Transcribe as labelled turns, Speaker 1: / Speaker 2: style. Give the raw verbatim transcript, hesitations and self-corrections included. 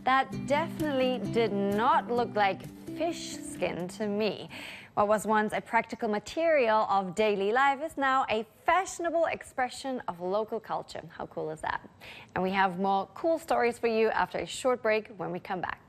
Speaker 1: That definitely did not look like fish skin to me. What was once a practical material of daily life is now a fashionable expression of local culture. How cool is that? And we have more cool stories for you after a short break when we come back.